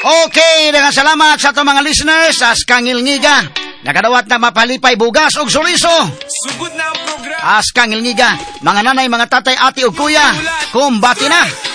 Okay, dengan salamat sa itong mga listeners sa Skangilngiga. Nakadawat na mapalipay bugas og suliso. Sugod na ang programa. Skangilngiga, mga nanay, mga tatay, ati ug kuya, kumbati na.